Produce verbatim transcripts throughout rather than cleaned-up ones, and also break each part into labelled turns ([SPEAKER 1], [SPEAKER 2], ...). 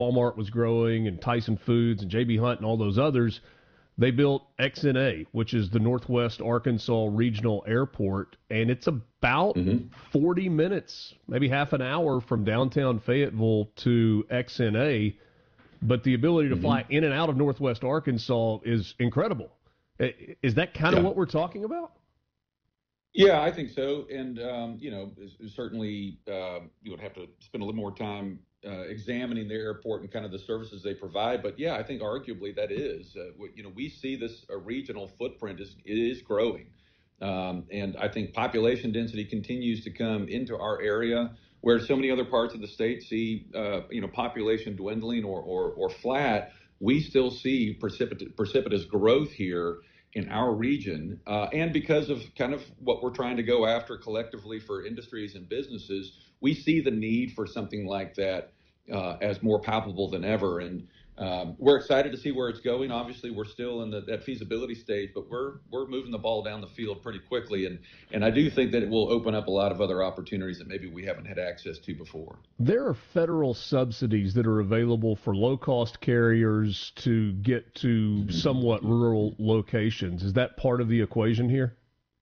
[SPEAKER 1] Walmart was growing and Tyson Foods and J B. Hunt and all those others, they built X N A, which is the Northwest Arkansas Regional Airport, and it's about mm-hmm. forty minutes, maybe half an hour from downtown Fayetteville to X N A, but the ability to mm-hmm. fly in and out of Northwest Arkansas is incredible. Is that kind of yeah. what we're talking about?
[SPEAKER 2] Yeah, I think so. And, um, you know, certainly uh, you would have to spend a little more time uh, examining the airport and kind of the services they provide. But, yeah, I think arguably that is. Uh, you know, we see this uh, regional footprint is it is growing. Um, and I think population density continues to come into our area where so many other parts of the state see, uh, you know, population dwindling or, or, or flat. We still see precipitous, precipitous growth here in our region, uh, and because of kind of what we're trying to go after collectively for industries and businesses, we see the need for something like that uh, as more palpable than ever. And um, we're excited to see where it's going. Obviously, we're still in the, that feasibility stage, but we're we're moving the ball down the field pretty quickly. And and I do think that it will open up a lot of other opportunities that maybe we haven't had access to before.
[SPEAKER 1] There are federal subsidies that are available for low-cost carriers to get to mm-hmm. somewhat rural locations. Is that part of the equation here?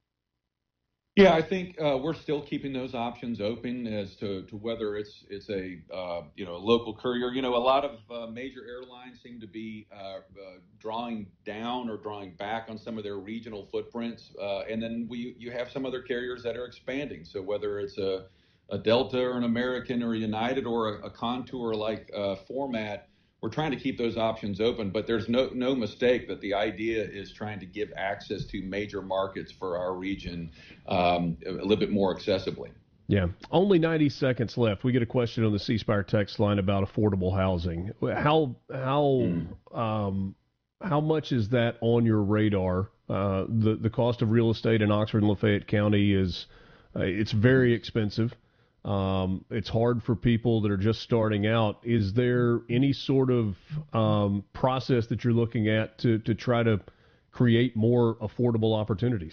[SPEAKER 2] Yeah, I think uh, we're still keeping those options open as to, to whether it's it's a uh, you know local courier. You know, a lot of uh, major airlines seem to be uh, uh, drawing down or drawing back on some of their regional footprints, uh, and then we you have some other carriers that are expanding. So whether it's a, a Delta or an American or a United or a, a Contour like uh, format, we're trying to keep those options open, but there's no no mistake that the idea is trying to give access to major markets for our region um, a little bit more accessibly.
[SPEAKER 1] Yeah. Only ninety seconds left. We get a question on the C Spire text line about affordable housing. How how mm. um, how much is that on your radar? Uh, the the cost of real estate in Oxford and Lafayette County is uh, it's very expensive. Um, it's hard for people that are just starting out. Is there any sort of um, process that you're looking at to, to try to create more affordable opportunities?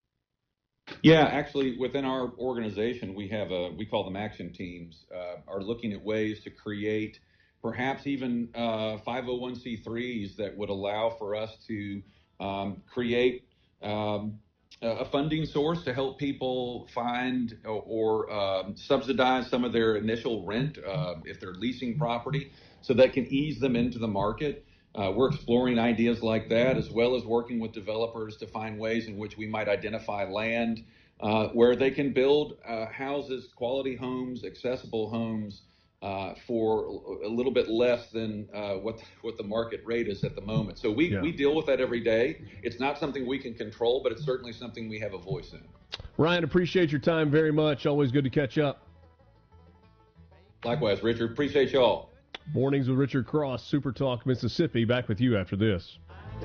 [SPEAKER 2] Yeah, actually, within our organization, we have a we call them action teams. Uh, are looking at ways to create perhaps even uh, five oh one c threes that would allow for us to um, create um, a funding source to help people find or, or um, subsidize some of their initial rent uh, if they're leasing property, so that can ease them into the market. Uh, we're exploring ideas like that, as well as working with developers to find ways in which we might identify land uh, where they can build uh, houses, quality homes, accessible homes uh, for a little bit less than uh, what what the market rate is at the moment. So we, yeah. we deal with that every day. It's not something we can control, but it's certainly something we have a voice in.
[SPEAKER 1] Ryan, appreciate your time very much. Always good to catch up.
[SPEAKER 2] Likewise, Richard. Appreciate y'all.
[SPEAKER 1] Mornings with Richard Cross, Super Talk Mississippi. Back with you after this.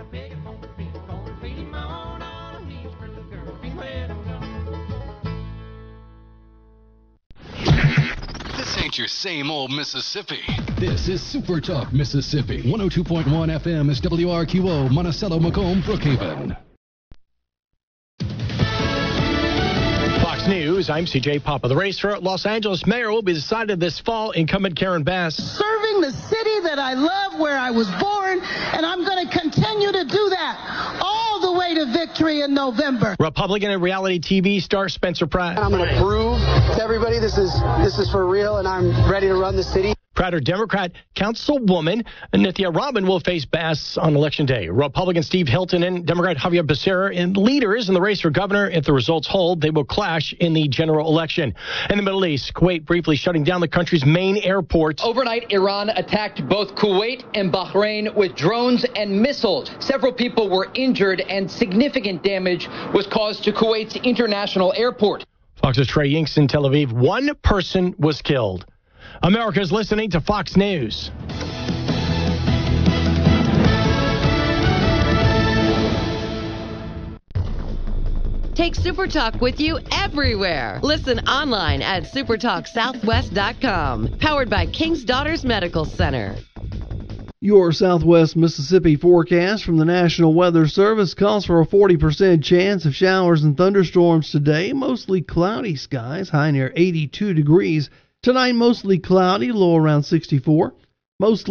[SPEAKER 3] This ain't your same old Mississippi.
[SPEAKER 4] This is Super Talk Mississippi. one oh two point one F M is W R Q O, Monticello, Macomb, Brookhaven.
[SPEAKER 5] Fox News, I'm C J Papa. The race for Los Angeles mayor will be decided this fall. Incumbent Karen Bass.
[SPEAKER 6] Serving the city that I love, where I was born, and I'm going to continue to do that all the way to victory in November.
[SPEAKER 5] Republican and reality T V star Spencer Pratt.
[SPEAKER 7] I'm going to prove to everybody this is this is for real, and I'm ready to run the city.
[SPEAKER 5] Prater Democrat Councilwoman Nithya Rabin will face Bass on Election Day. Republican Steve Hilton and Democrat Javier Becerra and leaders in the race for governor. If the results hold, they will clash in the general election. In the Middle East, Kuwait briefly shutting down the country's main airport.
[SPEAKER 8] Overnight, Iran attacked both Kuwait and Bahrain with drones and missiles. Several people were injured and significant damage was caused to Kuwait's international airport.
[SPEAKER 5] Fox's Trey Yinks in Tel Aviv. One person was killed. America's listening to Fox News.
[SPEAKER 9] Take SuperTalk with you everywhere. Listen online at supertalk southwest dot com. Powered by King's Daughters Medical Center.
[SPEAKER 10] Your Southwest Mississippi forecast from the National Weather Service calls for a forty percent chance of showers and thunderstorms today. Mostly cloudy skies, high near eighty-two degrees. Tonight, mostly cloudy, low around sixty-four. Mostly